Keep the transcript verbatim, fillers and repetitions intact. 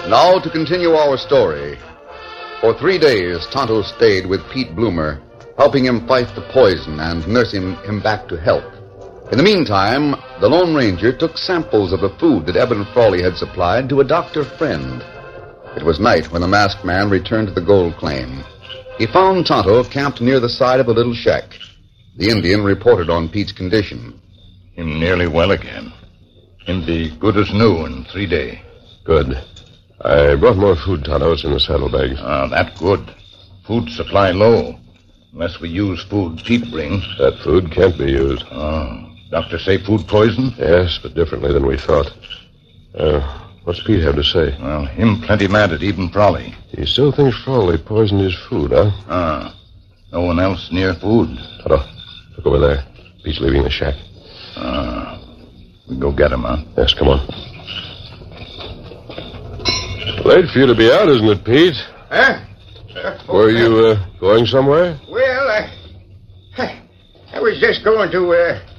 Now to continue our story. For three days, Tonto stayed with Pete Bloomer, helping him fight the poison and nursing him back to health. In the meantime, the Lone Ranger took samples of the food that Eben Frawley had supplied to a doctor friend. It was night when the masked man returned to the gold claim. He found Tonto camped near the side of a little shack. The Indian reported on Pete's condition. Him nearly well again. Him be good as new in three days. Good. I brought more food, Tonto. It's in the saddlebags. Ah, that good. Food supply low. Unless we use food Pete brings. That food can't be used. Oh. Doctor say food poison? Yes, but differently than we thought. Uh, what's Pete have to say? Well, him plenty mad at Eben Frawley. He still thinks Frawley poisoned his food, huh? Ah. No one else near food. Tonto, look over there. Pete's leaving the shack. Ah. We go get him, huh? Yes, come on. Late for you to be out, isn't it, Pete? Huh? Uh, Were you uh, going somewhere? Well, I, I was just going to uh,